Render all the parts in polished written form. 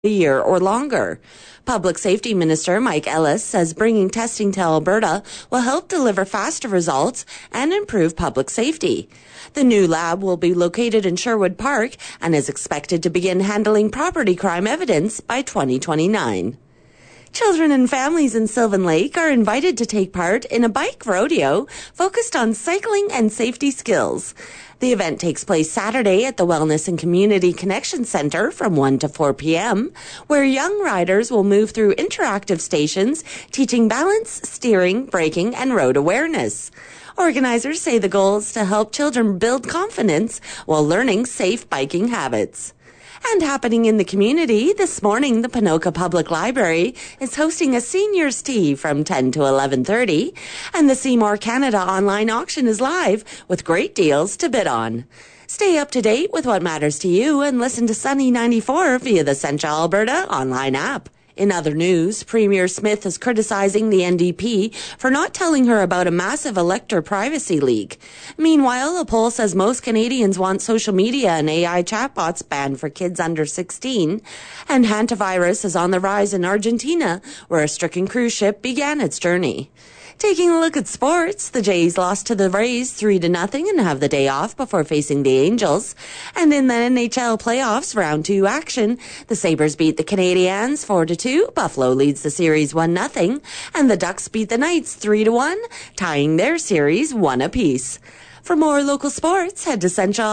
a year or longer. Public Safety Minister Mike Ellis says bringing testing to Alberta will help deliver faster results and improve public safety. The new lab will be located in Sherwood Park and is expected to begin handling property crime evidence by 2029. Children and families in Sylvan Lake are invited to take part in a bike rodeo focused on cycling and safety skills. The event takes place Saturday at the Wellness and Community Connection Center from 1 to 4 p.m., where young riders will move through interactive stations teaching balance, steering, braking, and road awareness. Organizers say the goal is to help children build confidence while learning safe biking habits. And happening in the community, this morning the Ponoka Public Library is hosting a seniors tea from 10 to 11:30, and the Seymour Canada online auction is live with great deals to bid on. Stay up to date with what matters to you and listen to Sunny 94 via the Central Alberta online app. In other news, Premier Smith is criticizing the NDP for not telling her about a massive elector privacy leak. Meanwhile, a poll says most Canadians want social media and AI chatbots banned for kids under 16. And hantavirus is on the rise in Argentina, where a stricken cruise ship began its journey. Taking a look at sports, the Jays lost to the Rays 3-0 and have the day off before facing the Angels. And in the NHL playoffs round 2 action, the Sabres beat the Canadiens 4-2, Buffalo leads the series 1-0, and the Ducks beat the Knights 3-1, tying their series 1 apiece. For more local sports, head to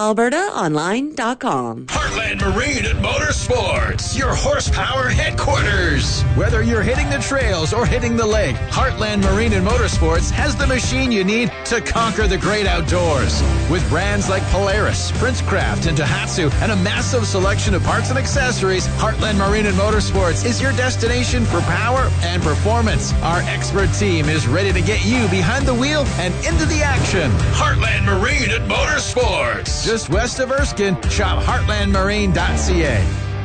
centralalbertaonline.com. Heartland Marine and Motorsports, your horsepower headquarters. Whether you're hitting the trails or hitting the lake, Heartland Marine and Motorsports has the machine you need to conquer the great outdoors. With brands like Polaris, Princecraft, and Daihatsu, and a massive selection of parts and accessories, Heartland Marine and Motorsports is your destination for power and performance. Our expert team is ready to get you behind the wheel and into the action. Heartland Marine and Motorsports. Just west of Erskine, shop heartlandmarine.ca.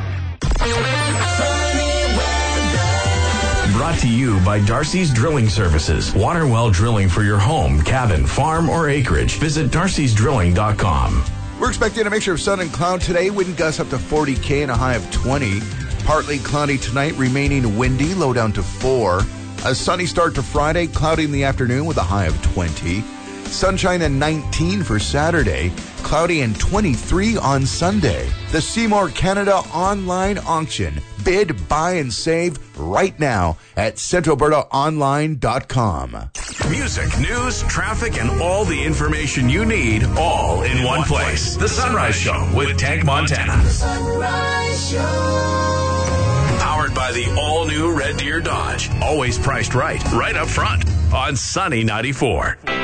Brought to you by Darcy's Drilling Services. Water well drilling for your home, cabin, farm, or acreage. Visit darcysdrilling.com. We're expecting a mixture of sun and cloud today. Wind gusts up to 40 and a high of 20. Partly cloudy tonight, remaining windy, low down to 4. A sunny start to Friday, cloudy in the afternoon with a high of 20. Sunshine and 19 for Saturday, cloudy and 23 on Sunday. The Seymour Canada online auction. Bid, buy, and save right now at centralalbertaonline.com. Music, news, traffic, and all the information you need, all in one place. The Sunrise Show with Tank Montana. The Sunrise Show. Powered by the all-new Red Deer Dodge. Always priced right up front on Sunny 94.